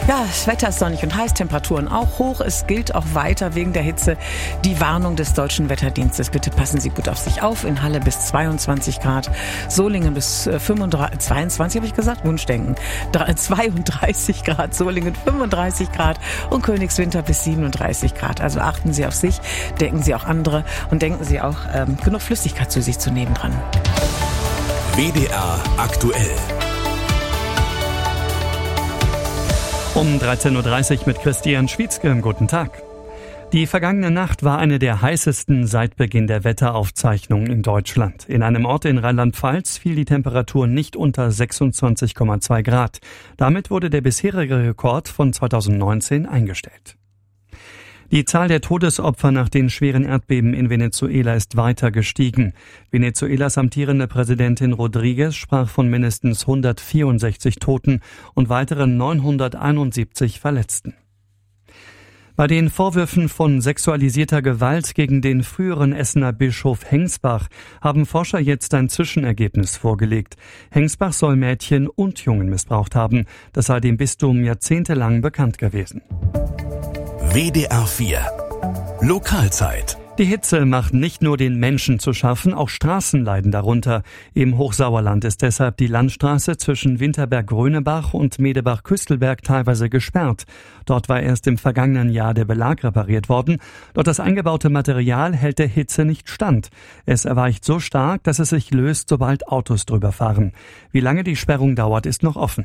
Ja, das Wetter ist sonnig und heiß, Temperaturen auch hoch. Es gilt auch weiter wegen der Hitze die Warnung des Deutschen Wetterdienstes. Bitte passen Sie gut auf sich auf. In Halle bis 22 Grad, Solingen bis 22, habe ich gesagt, Wunschdenken. 32 Grad, Solingen 35 Grad und Königswinter bis 37 Grad. Also achten Sie auf sich, denken Sie auch andere und denken Sie auch, genug Flüssigkeit zu sich zu nehmen dran. WDR aktuell. Um 13.30 Uhr mit Christian Schwietzke. Guten Tag. Die vergangene Nacht war eine der heißesten seit Beginn der Wetteraufzeichnungen in Deutschland. In einem Ort in Rheinland-Pfalz fiel die Temperatur nicht unter 26,2 Grad. Damit wurde der bisherige Rekord von 2019 eingestellt. Die Zahl der Todesopfer nach den schweren Erdbeben in Venezuela ist weiter gestiegen. Venezuelas amtierende Präsidentin Rodríguez sprach von mindestens 164 Toten und weiteren 971 Verletzten. Bei den Vorwürfen von sexualisierter Gewalt gegen den früheren Essener Bischof Hengsbach haben Forscher jetzt ein Zwischenergebnis vorgelegt. Hengsbach soll Mädchen und Jungen missbraucht haben. Das sei dem Bistum jahrzehntelang bekannt gewesen. WDR 4 Lokalzeit. Die Hitze macht nicht nur den Menschen zu schaffen, auch Straßen leiden darunter. Im Hochsauerland ist deshalb die Landstraße zwischen Winterberg-Grönebach und Medebach-Küstelberg teilweise gesperrt. Dort war erst im vergangenen Jahr der Belag repariert worden. Doch das eingebaute Material hält der Hitze nicht stand. Es erweicht so stark, dass es sich löst, sobald Autos drüber fahren. Wie lange die Sperrung dauert, ist noch offen.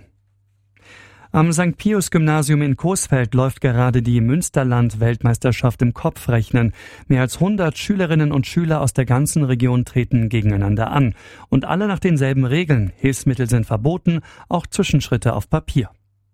Am St. Pius-Gymnasium in Coesfeld läuft gerade die Münsterland-Weltmeisterschaft im Kopfrechnen. Mehr als 100 Schülerinnen und Schüler aus der ganzen Region treten gegeneinander an. Und alle nach denselben Regeln. Hilfsmittel sind verboten, auch Zwischenschritte auf Papier.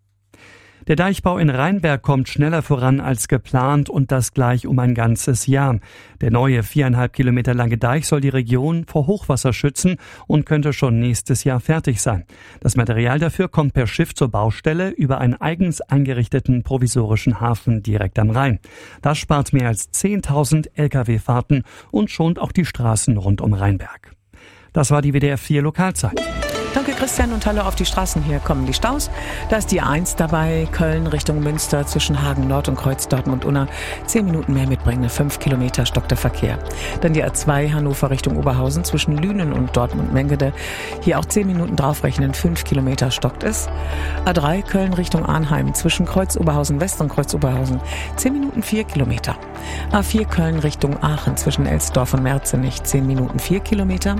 Der Deichbau in Rheinberg kommt schneller voran als geplant und das gleich um ein ganzes Jahr. Der neue 4,5 Kilometer lange Deich soll die Region vor Hochwasser schützen und könnte schon nächstes Jahr fertig sein. Das Material dafür kommt per Schiff zur Baustelle über einen eigens eingerichteten provisorischen Hafen direkt am Rhein. Das spart mehr als 10.000 Lkw-Fahrten und schont auch die Straßen rund um Rheinberg. Das war die WDR 4 Lokalzeit. Danke Christian und hallo auf die Straßen. Hier kommen die Staus. Da ist die A1 dabei, Köln Richtung Münster zwischen Hagen Nord und Kreuz Dortmund-Unna. 10 Minuten mehr mitbringen, 5 Kilometer stockt der Verkehr. Dann die A2 Hannover Richtung Oberhausen zwischen Lünen und Dortmund-Mengede. Hier auch 10 Minuten draufrechnen, 5 Kilometer stockt es. A3 Köln Richtung Arnheim zwischen Kreuz Oberhausen West und Kreuz Oberhausen. 10 Minuten 4 Kilometer. A4 Köln Richtung Aachen zwischen Elsdorf und Merzenich. 10 Minuten 4 Kilometer.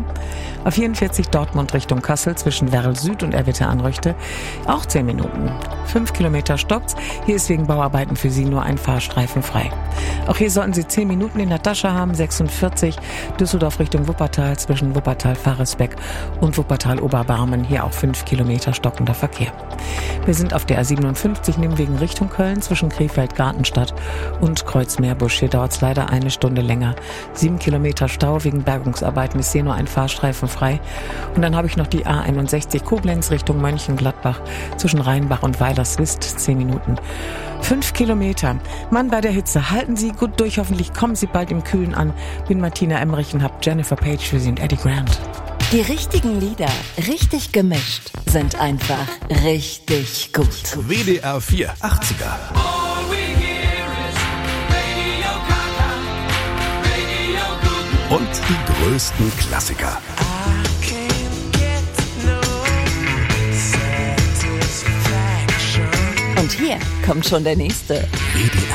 A44 Dortmund Richtung Kassel zwischen Werl Süd und Erwitte-Anröchte auch 10 Minuten. 5 Kilometer stockt's. Hier ist wegen Bauarbeiten für Sie nur ein Fahrstreifen frei. Auch hier sollten Sie 10 Minuten in der Tasche haben. 46 Düsseldorf Richtung Wuppertal zwischen Wuppertal-Faresbeck und Wuppertal-Oberbarmen. Hier auch 5 Kilometer stockender Verkehr. Wir sind auf der A57 Nimwegen Richtung Köln zwischen Krefeld-Gartenstadt und Kreuz-Meerbusch. Hier dauert es leider eine Stunde länger. 7 Kilometer Stau wegen Bergungsarbeiten. Ist hier nur ein Fahrstreifen frei. Und dann habe ich noch die A61 Koblenz Richtung Mönchengladbach zwischen Rheinbach und Weilerswist. 10 Minuten. 5 Kilometer. Mann, bei der Hitze. Halten Sie gut durch. Hoffentlich kommen Sie bald im Kühlen an. Bin Martina Emmerich und hab Jennifer Page für Sie und Eddie Grant. Die richtigen Lieder, richtig gemischt, sind einfach richtig gut. WDR 4 80er. Und die größten Klassiker. Und hier kommt schon der nächste. WDR